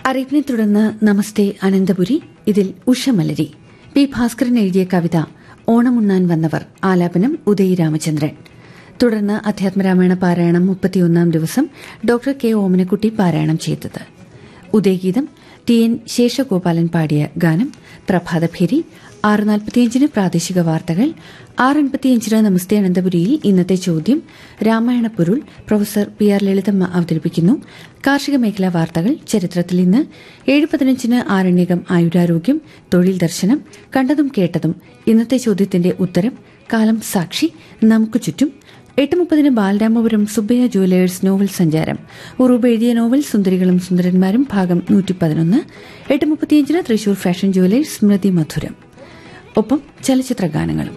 അറിയിപ്പിനെ തുടർന്ന് നമസ്തേ അനന്തപുരി. ഇതിൽ ഉഷമലരി. പി ഭാസ്കരൻ എഴുതിയ കവിത ഓണമുണ്ണാൻ വന്നവർ. ആലാപനം ഉദയി രാമചന്ദ്രൻ. തുടർന്ന് അധ്യാത്മരാമായണ പാരായണം 31-ാം ദിവസം ഡോക്ടർ കെ ഓമനക്കുട്ടി പാരായണം ചെയ്തത്. ഉദയഗീതം ടി എൻ ശേഷഗോപാലൻ പാടിയ ഗാനം. പ്രഭാതഭേരി. 6:45 പ്രാദേശിക വാർത്തകൾ. 6:55 നമസ്തേ അനന്തപുരിയിൽ ഇന്നത്തെ ചോദ്യം രാമായണ പൊരുൾ പ്രൊഫസർ പി ആർ ലളിതമ്മ അവതരിപ്പിക്കുന്നു. കാർഷിക മേഖലാ വാർത്തകൾ. ചരിത്രത്തിൽ ഇന്ന് 7:15 ആരണ്യകം ആയുരാരോഗ്യം തൊഴിൽ ദർശനം കണ്ടതും കേട്ടതും ഇന്നത്തെ ചോദ്യത്തിന്റെ ഉത്തരം കാലം സാക്ഷി നമുക്ക് ചുറ്റും. 8:30 ബാലരാമപുരം സുബ്ബയ്യ ജുവലേഴ്സ് നോവൽ സഞ്ചാരം. ഉറൂബ് എഴുതിയ നോവൽ സുന്ദരികളും സുന്ദരന്മാരും ഭാഗം 111. 8:35 തൃശൂർ ഫാഷൻ ജുവലേഴ്സ് സ്മൃതി മധുരം. ഒപ്പം ചലച്ചിത്ര ഗാനങ്ങളും.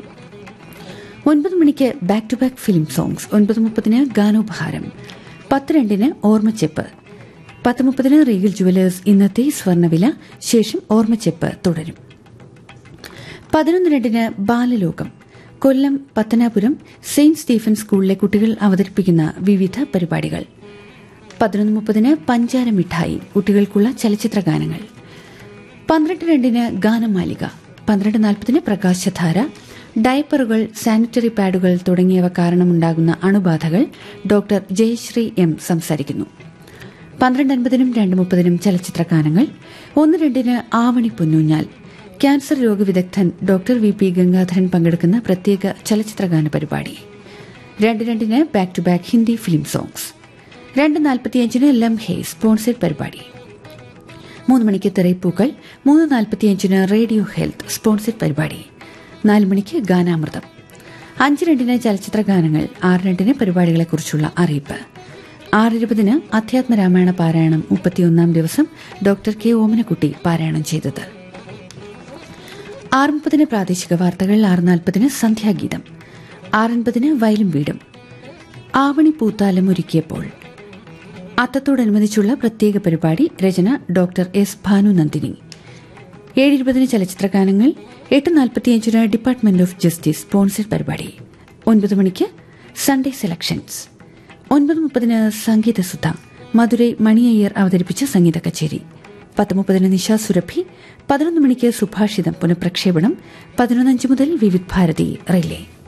9 മണിക്ക് back to back film songs. 9:30 ഗാനോപഹാരം. 10:02 Ormacheppu. 10:30 Regal jewellers ഇന്നത്തെ സ്വർണ്ണവില. ശേഷം ഓർമ്മച്ചെപ്പ് തുടരും. 11:02 ബാലലോകം. കൊല്ലം പത്തനാപുരം സെയിന്റ് സ്റ്റീഫൻ സ്കൂളിലെ കുട്ടികൾ അവതരിപ്പിക്കുന്ന വിവിധ പരിപാടികൾ. 11:30 പഞ്ചാര മിഠായി കുട്ടികൾക്കുള്ള ചലച്ചിത്ര ഗാനങ്ങൾ. 12:02 ഗാനമാലിക. 12:40 പ്രകാശധാര. ഡയപ്പറുകൾ, സാനിറ്ററി പാഡുകൾ തുടങ്ങിയവ കാരണമുണ്ടാകുന്ന അണുബാധകൾ. ഡോക്ടർ ജയശ്രീ എം സംസാരിക്കുന്നു. 12:50 2:30 ചലച്ചിത്ര ഗാനങ്ങൾ. 1:02 Avani പൊന്നൂഞ്ഞാൽ. Cancer രോഗവിദഗ്ധൻ doctor V P Gangadharan പങ്കെടുക്കുന്ന പ്രത്യേക ചലച്ചിത്രഗാന പരിപാടി. 2:02 back to back Hindi film songs. 2:45 ലംഹെ sponsored പരിപാടി. 3 മണിക്ക് തിരയിപ്പൂക്കൾ. 3:45 റേഡിയോ ഹെൽത്ത് സ്പോൺസേഡ് പരിപാടി. 4 മണിക്ക് ഗാനാമൃതം. 5:02 ചലച്ചിത്ര ഗാനങ്ങൾ. 6:02 പരിപാടികളെക്കുറിച്ചുള്ള അറിയിപ്പ്. 6:20 അധ്യാത്മരാമായണ പാരായണം 31-ാം ദിവസം ഡോക്ടർ കെ ഓമനക്കുട്ടി പാരായണം ചെയ്തത്. 6:30 പ്രാദേശിക വാർത്തകൾ. 6:40 സന്ധ്യാഗീതം. 6:50 വയലും വീടും. ആവണി പൂത്താലം ഒരുക്കിയപ്പോൾ അത്തത്തോടനുബന്ധിച്ചുള്ള പ്രത്യേക പരിപാടി. രചന ഡോക്ടർ എസ് ഭാനുനന്ദിനി. 7:20 ചലച്ചിത്ര ഗാനങ്ങൾ. 8:45 ഡിപ്പാർട്ട്മെന്റ് ഓഫ് ജസ്റ്റിസ് സ്പോൺസേഡ് പരിപാടി. 9 മണിക്ക് സൺഡേ സെലക്ഷൻസ്. 9:30 സംഗീതസുധ. മധുരൈ മണിയയ്യർ അവതരിപ്പിച്ച സംഗീത കച്ചേരി. 10:30 നിശാ സുരഭി. 11 മണിക്ക് സുഭാഷിതം പുനഃപ്രക്ഷേപണം. 11:05 മുതൽ വിവിധ് ഭാരതി റിലേ.